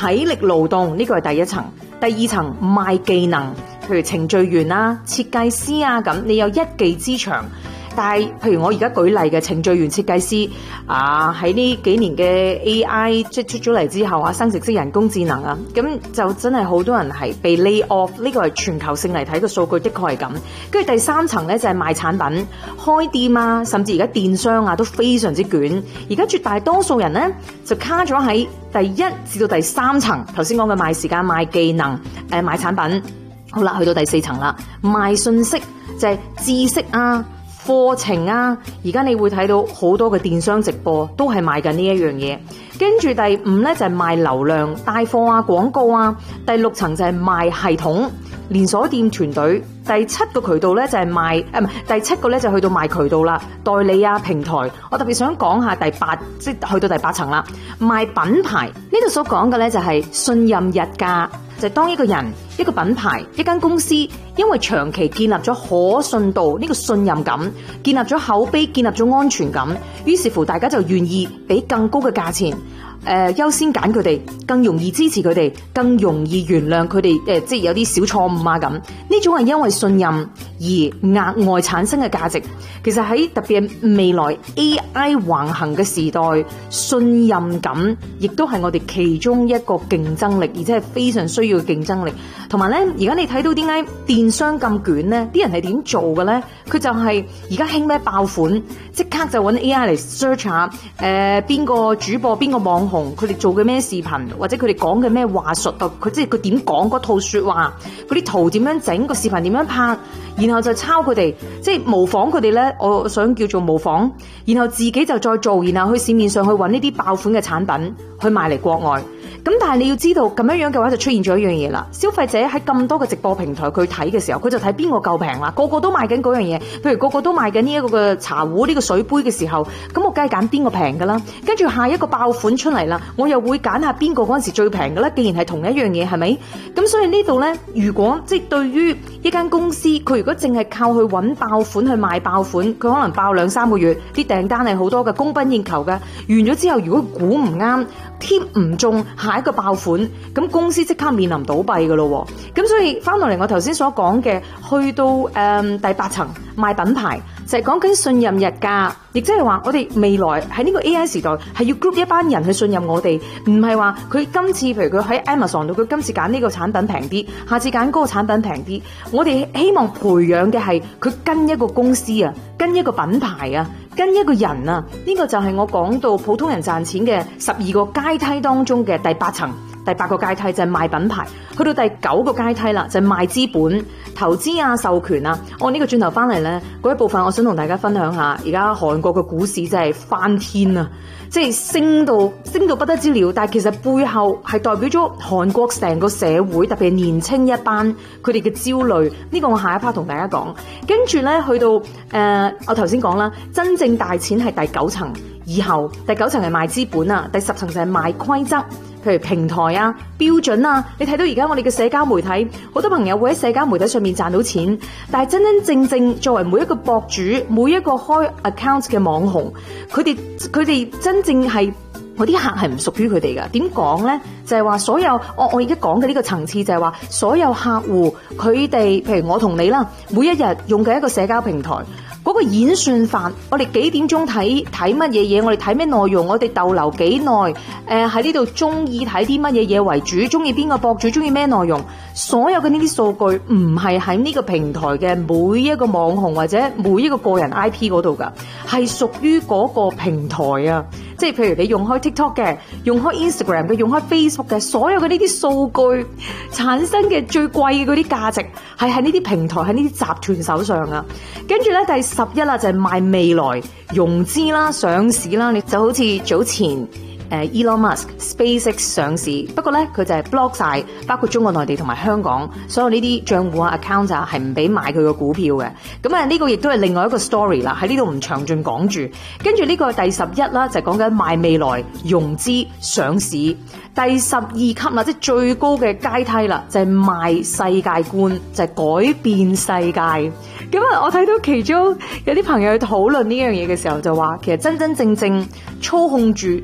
體力勞動呢個係第一層，第二層賣技能，譬如程序員啊、設計師啊咁，你有一技之長。但係，譬如我而家舉例嘅程序員設計師啊，喺呢幾年嘅 AI 即係出咗嚟之後啊，生成式人工智能啊，咁就真係好多人係被 lay off， 呢個係全球性嚟睇個數據，的確係咁。跟住第三層咧就係賣產品、開店啊，甚至而家電商啊都非常之捲。而家絕大多數人咧就卡咗喺第一至到第三層，頭先講嘅賣時間、賣技能、賣產品。好啦，去到第四層啦，賣信息就係知識啊、課程啊，而家你會睇到好多嘅電商直播都係賣緊呢一樣嘢。跟住第五咧就係賣流量、帶貨啊、廣告啊。第六層就係賣系統、連鎖店團隊。第七個渠道咧就係賣第七個咧就去到賣渠道啦，代理啊、平台。我特別想講下第八，即係去到第八層啦，賣品牌。呢度所講嘅咧就係信任溢價，就係當一個人、一個品牌、一間公司，因為長期建立咗可信度，呢個信任感，建立咗口碑，建立咗安全感，於是乎大家就願意俾更高嘅價錢，優先揀佢哋，更容易支持佢哋，更容易原諒佢哋，即係有啲小錯誤啊咁。呢種係因為信任而額外產生嘅價值。其實喺特別係未來 AI 橫行嘅時代，信任感亦都係我哋其中一個競爭力，而且係非常需要嘅競爭力。同埋咧，而家你睇到點解電商咁捲咧？啲人係點做嘅咧？佢就係而家興咩爆款，即刻就揾 AI 嚟 search 下，邊個主播、邊個網紅，佢哋做嘅咩視頻，或者佢哋講嘅咩話術，佢即係佢點講嗰套說話，嗰啲圖點樣整，個視頻點樣拍，然後就抄佢哋，即係模仿佢哋咧。我想叫做模仿，然後自己就再做，然後去市面上去揾呢啲爆款嘅產品去賣嚟國外。咁但係你要知道咁樣嘅話就出現咗一樣嘢啦。消費者喺咁多個直播平台佢睇嘅時候，佢就睇邊個夠平啦，個個都賣緊嗰樣嘢。譬如個個都賣緊呢一個嘅茶壺、呢個水杯嘅時候，咁我梗係揀邊個平噶啦。跟住下一個爆款出嚟啦，我又會揀下邊個嗰陣時最平噶啦。既然係同一樣嘢，係咪？咁所以呢度呢，如果即係對於一間公司，佢如果淨係靠去揾爆款去賣爆款，佢可能爆2-3個月，啲訂單係好多嘅，供不應求嘅。完咗之後，如果估唔啱，貼唔中下一個爆款，咁公司即刻面臨倒閉嘅咯。咁所以翻到嚟我頭先所講嘅，去到第八層賣品牌，就係講緊信任溢價，亦即係話我哋未來喺呢個 AI 時代係要 group 一班人去信任我哋，唔係話佢今次譬如佢喺 Amazon 度，佢今次揀呢個產品平啲，下次揀嗰個產品平啲。我哋希望培養嘅係佢跟一個公司啊，跟一個品牌啊，跟一個人啊，呢個就係我講到普通人賺錢嘅12個階梯當中嘅第八層。第8個階梯就係賣品牌，去到第9個階梯啦，就係賣資本、投資啊、授權啊。呢個轉頭翻嚟呢，嗰一部分我想同大家分享下，而家韓國嘅股市真係翻天啊，即係升到不得之了。但係其實背後係代表咗韓國成個社會，特別係年青一班佢哋嘅焦慮。呢個我下一 part 同大家講。跟住呢，去到我頭先講啦，真正大錢係第9層以後，第9層係賣資本啊，第10層就係賣規則。譬如平台啊、標準啊，你睇到而家我哋嘅社交媒體，好多朋友會喺社交媒體上面賺到錢，但係真真正正作為每一個博主、每一個開 account 嘅網紅，佢哋真正係嗰啲客係唔屬於佢哋㗎。點講呢？就係話所有我而家講嘅呢個層次就係話所有客戶佢哋，譬如我同你啦，每一日用嘅一個社交平台。嗰個演算法，我哋幾點鐘睇乜嘢嘢，我哋睇咩內容，我哋逗留幾耐，喺呢度中意睇啲乜嘢嘢為主，中意邊個博主，中意咩內容，所有嘅呢啲數據唔係喺呢個平台嘅每一個網紅或者每一個個人 IP 嗰度㗎，係屬於嗰個平台啊。即係譬如你用開 TikTok 嘅，用開 Instagram 嘅，用開 Facebook 嘅，所有嘅呢啲數據產生嘅最貴嘅嗰啲價值係喺呢啲平台，喺呢啲集團手上啊。跟住咧第11啦，就係賣未來融資啦、上市啦。你就好似早前Elon Musk SpaceX 上市，不過咧佢就係 block 晒，包括中國內地同埋香港所有呢啲賬戶啊 account 啊，係唔俾買佢個股票嘅。咁啊呢個亦都係另外一個 story 啦，喺呢度唔詳盡講住。跟住呢個第11啦，就係講緊賣未來融資上市。第12級啦，即係最高嘅階梯啦，就係賣世界觀，就係改變世界。咁啊，我睇到其中有啲朋友去討論呢樣嘢嘅時候，就話其實真真正正操控住所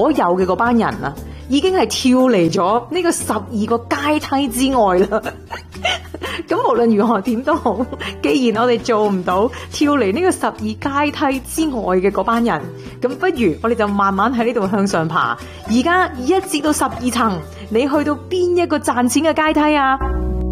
所有嘅嗰班人啊，已經係跳離咗呢個12個階梯之外啦。咁無論如何點都好，既然我哋做唔到跳離呢個12階梯之外嘅嗰班人，咁不如我哋就慢慢喺呢度向上爬。而家1至到12層，你去到邊一個賺錢嘅階梯啊？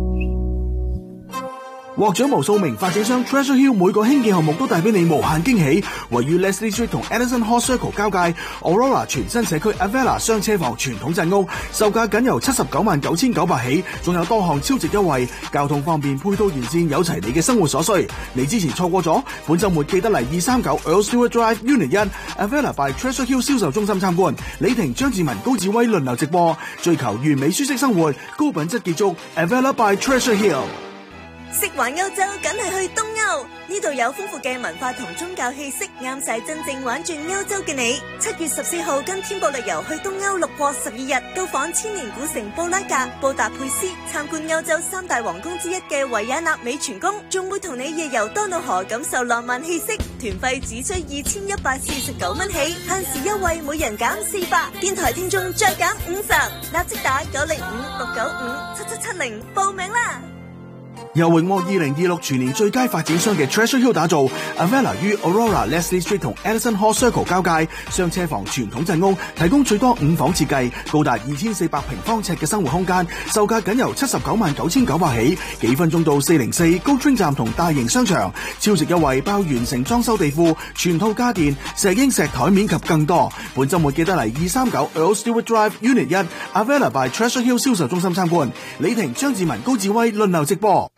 獲獎無數名發展商 Treasure Hill 每個興建項目都帶俾你無限驚喜。位於 Leslie Street 同 Edison Hall Circle 交界 Aurora 全新社區 Avella 雙車房傳統鎮屋，售價僅由799900起，仲有多項超值優惠，交通方便，配套完善，有齊你嘅生活所需。你之前錯過咗，本週末記得嚟239 Earl Stewart Drive Unit 1 Avella by Treasure Hill 銷售中心參觀。李婷、張志文、高志威輪流直播，追求完美舒適生活，高品質結束 Avella by Treasure Hill。 食環歐洲梗係去東歐，呢度有豐富嘅文化同宗教氣息，啱晒真正玩轉歐洲嘅你。7月14號跟天寶旅遊去東歐6國12日，到訪千年古城布拉格、布達佩斯，參觀歐洲3大皇宮之一嘅維也納美泉宮，仲會同你夜遊多瑙河，感受浪漫氣息。團費只需2149蚊起，限時優惠每人減400，電台聽眾再減50，立即打905-695-7770報名啦！ 由榮獲2026全年最佳發展商嘅 Treasure Hill 打造 Avella 於 Aurora Leslie Street 同 Edison Hall Circle 交界，雙車房傳統鎮屋，提供最多5房設計，高達2400平方尺嘅生活空間，售價僅由799900起，幾分鐘到404 GO Train 站同大型商場，超值優惠包完成裝修地庫、全套家電、石英石台面及更多。本週末記得嚟239 Earl Stewart Drive Unit 1 Avella by Treasure Hill 銷售中心參觀。李婷、張志文、高志威輪流直播。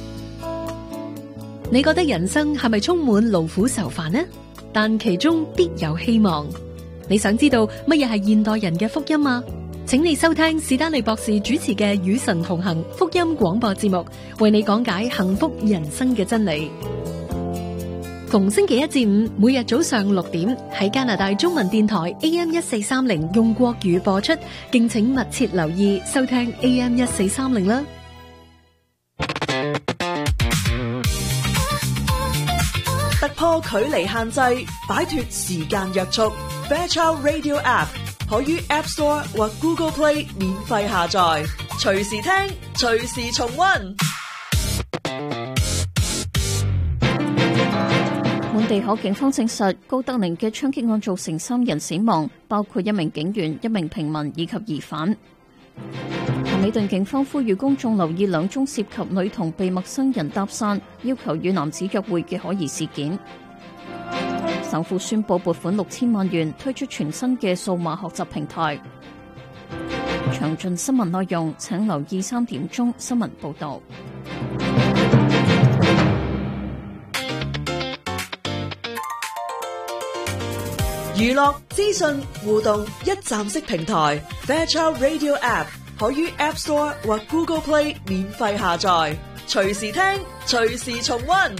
你覺得人生係咪充滿勞苦愁煩呢？但其中必有希望。你想知道乜嘢係現代人嘅福音嗎？請你收聽史丹利博士主持嘅與神同行福音廣播節目，為你講解幸福人生嘅真理。逢星期1至5，每日早上6點喺加拿大中文電台 AM1430用國語播出，敬請密切留意收聽 AM1430啦。 突破距離限制，擺脫時間約束。Fairchild Radio App 可於 App Store 或 Google Play 免費下載，隨時聽，隨時重溫。 本地可警方證實，高德寧嘅槍擊案造成3人死亡，包括1名警員、1名平民以及疑犯。咸美頓警方呼籲公眾留意2宗涉及女童被陌生人搭訕，要求與男子約會嘅可疑事件。省府宣布撥款6000萬元推出全新嘅數碼學習平台。詳盡新聞內容，請留意3點鐘新聞報道。 娛樂資訊互動一站式平台 Fairchild Radio App 可於 App Store 或 Google Play 免費下載，隨時聽，隨時重溫。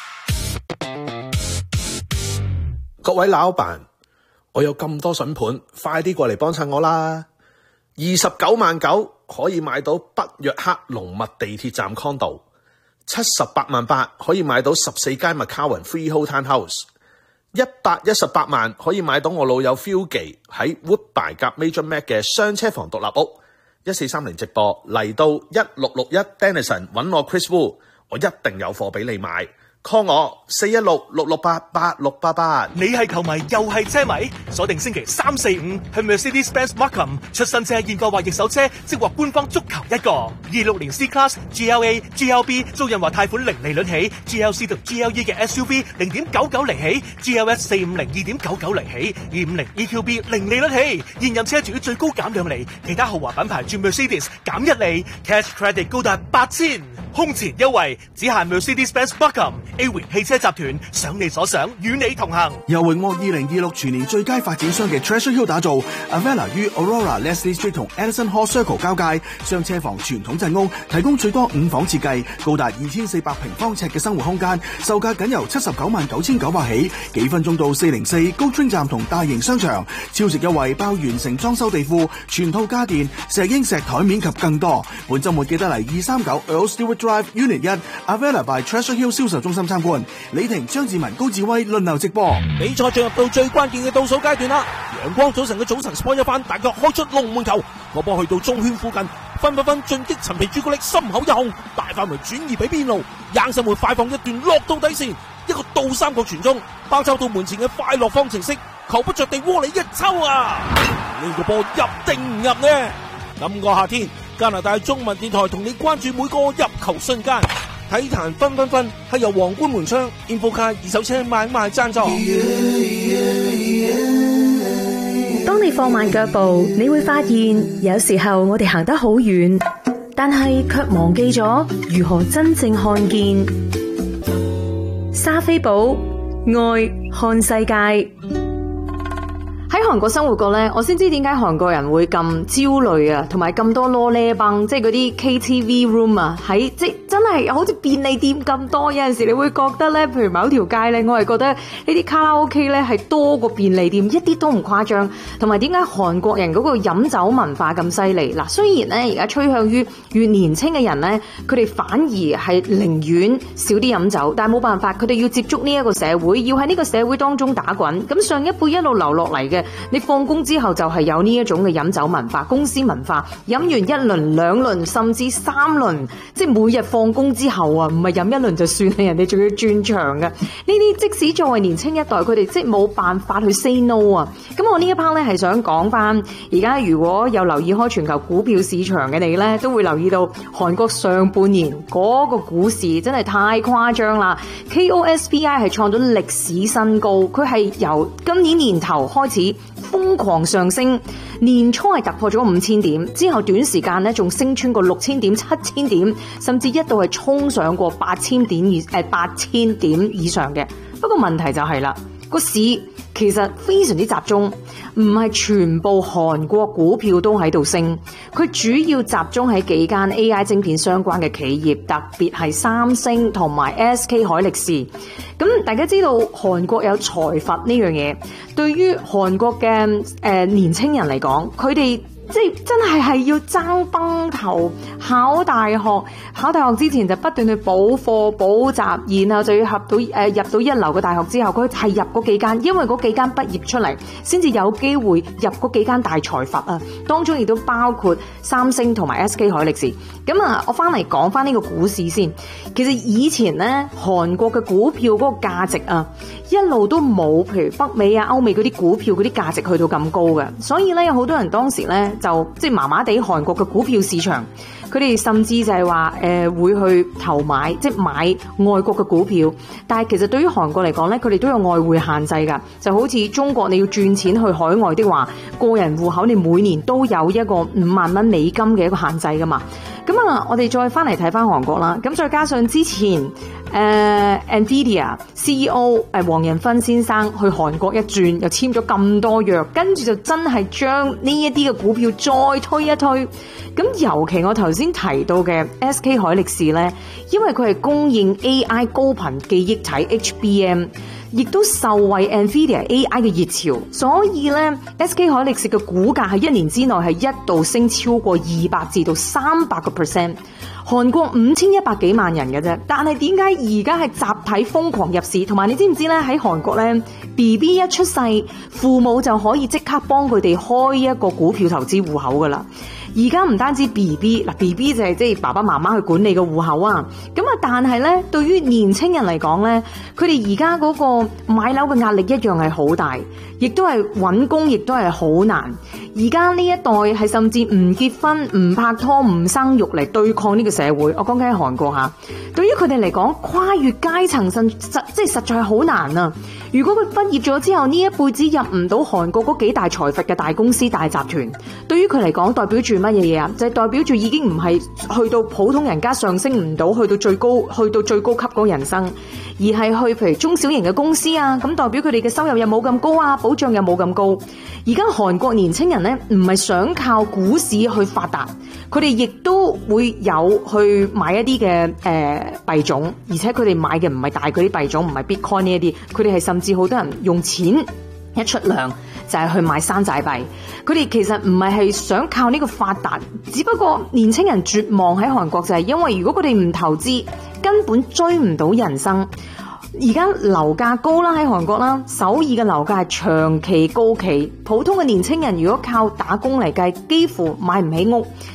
各位老闆，我有咁多筍盤，快啲過嚟幫襯我啦！29.9萬可以買到北約克龍脈地鐵站 condo， 78.8萬可以買到14間 McCowan Freehold Townhouse，118萬可以買到我老友 Philgy 喺 Woodbine 夾 Major Mac 嘅雙車房獨立屋。1430直播嚟到1661 Denison 揾我 Chris Wu， 我一定有貨俾你買。call 我416-668-8688。 你係球迷又係車迷，鎖定星期3、4、5去 Mercedes-Benz Markham 出新車現貨或二手車，即獲官方足球一個。26年 C-Class、GLA、GLB 租賃或貸款零利率起 ，GLC 同 GLE 嘅 SUV 0.99厘起 ，GLS 450 2.99厘起，250 EQB 零利率起。現任車主最高減2厘，其他豪華品牌轉 Mercedes 減1厘 ，Cash Credit 高達8000，空前優惠，只限 Mercedes-Benz Markham。A 汽車集團想你所想，與你同行。 由榮獲2026全年最佳發展商嘅 Treasure Hill 打造 Avella 於 Aurora Leslie Street 同 Edison Hall Circle 交界，雙車房傳統鎮屋，提供最多5房設計，高達2400平方尺嘅生活空間，售價僅由799900起，幾分鐘到404 GO Train 站同大型商場，超值優惠包完成裝修地庫、全套家電、石英石台面及更多。本週末記得嚟239 Earl Stewart Drive Unit 1 Avella by Treasure Hill 銷售中心參觀。李婷、張志文、高志威輪流直播。 比賽進入到最關鍵嘅倒數階段啦！陽光早晨嘅早晨 sport 一番，大腳開出龍門球，個波去到中圈附近，分進擊陳皮朱古力心口一控，大範圍轉移俾邊路，硬生活快放一段落到底線，一個倒三角傳中，包抄到門前嘅快樂方程式，球不着地窩裏一抽啊！呢個波入定唔入呢？今個夏天，加拿大中文電台同你關注每個入球瞬間。體壇分係由皇冠門窗、Infocar 二手車買賣贊助。 當你放慢腳步，你會發現有時候我哋行得好遠，但係卻忘記咗如何真正看見。莎菲寶愛看世界。喺韓國生活過咧，我先知點解韓國人會咁焦慮啊，同埋咁多囉咧崩，即係嗰啲 KTV room 啊，喺即真係好似便利店咁多。有陣時你會覺得咧，譬如某條街咧，我係覺得呢啲卡拉 OK 咧係多過便利店，一啲都唔誇張。同埋點解韓國人嗰個飲酒文化咁犀利？嗱，雖然咧而家趨向於越年輕嘅人咧，佢哋反而係寧願少啲飲酒，但係冇辦法，佢哋要接觸呢一個社會，要喺呢個社會當中打滾。咁上一輩一路流落嚟嘅。你放工之後就係有呢一種嘅飲酒文化，公司文化，飲完一輪、兩輪，甚至三輪，即係每日放工之後啊，唔係飲一輪就算啦，人哋仲要轉場嘅。呢啲即使作為年輕一代，佢哋即係冇辦法去 say no 啊。咁我呢一 part 咧係想講翻，而家如果有留意開全球股票市場嘅你咧，都會留意到韓國上半年嗰個股市真係太誇張啦。KOSPI 係創咗歷史新高，佢係由今年年頭開始瘋狂上升，年初係突破咗5000點，之後短時間咧仲升穿過6000點、7000點，甚至一度係衝上過8000點以上嘅。不過問題就係啦，個市其實非常之集中，唔係全部韓國股票都喺度升，佢主要集中喺幾間 AI 晶片相關嘅企業，特別係三星同埋 SK 海力士。咁大家知道韓國有財閥呢樣嘢，對於韓國嘅年青人嚟講，佢哋即係真係要爭崩頭考大學，考大學之前就不斷去補課補習，然後就要入到一流嘅大學之後，佢係入嗰幾間，因為嗰幾間畢業出嚟先至有機會入嗰幾間大財閥啊，當中亦都包括三星同埋 SK 海力士。咁啊，我翻嚟講翻呢個股市先。其實以前咧，韓國嘅股票嗰個價值啊，一路都冇譬如北美啊、歐美嗰啲股票嗰啲價值去到咁高嘅，所以咧有好多人當時咧就即係麻麻地韓國嘅股票市場，佢哋甚至就係話會去投買，即係買外國嘅股票。但係其實對於韓國嚟講咧，佢哋都有外匯限制㗎，就好似中國你要轉錢去海外的話，個人戶口你每年都有一個5萬蚊美金嘅一個限制㗎嘛。咁啊，我哋再翻嚟睇翻韓國啦。咁再加上之前Nvidia CEO 黃仁勳先生去韓國一轉，又簽咗咁多約，跟住就真係將呢一啲嘅股票再推一推。咁尤其我頭先提到嘅 SK 海力士呢，因為佢係供應 AI 高頻記憶體 HBM， 亦都受惠 Nvidia AI 嘅熱潮，所以呢 SK 海力士嘅股價喺1年之內係一度升超過200至到300%。韓國5100幾萬人嘅啫，但係點解而家係集體瘋狂入市？同埋你知唔知咧？喺韓國咧 ，BB 一出世，父母就可以即刻幫佢哋開一個股票投資戶口噶啦。而家唔單止 BB 嗱 ，BB 就係即係爸爸媽媽去管理個戶口啊。咁啊，但係咧，對於年青人嚟講咧，佢哋而家嗰個買樓嘅壓力一樣係好大，亦都係揾工，亦都係好難。而家呢一代係甚至唔結婚、唔拍拖、唔生育嚟對抗呢個社會。我講緊喺韓國嚇，對於佢哋嚟講，跨越階層即係實在係好難啊！如果佢畢業咗之後，呢一輩子入唔到韓國嗰幾大財閥嘅大公司、大集團，對於佢嚟講，代表住乜嘢嘢啊？就係代表住已經唔係去到普通人家上升唔到，去到最高級嗰個人生，而係去譬如中小型嘅公司啊，咁代表佢哋嘅收入又冇咁高啊，保障又冇咁高。而家韓國年青人呢，唔係想靠股市去發達，佢哋亦都會有去買一啲嘅幣種，而且佢哋買嘅唔係大嗰啲幣種，唔係 Bitcoin 呢一啲，佢哋係甚至好多人用錢一出糧就係去買山寨幣。佢哋其實唔係想靠呢個發達，只不過年青人絕望喺韓國就係因為如果佢哋唔投資，根本追唔到人生。而家樓價高啦，喺韓國啦，首爾嘅樓價係長期高企，普通嘅年青人如果靠打工嚟計，幾乎買唔起屋。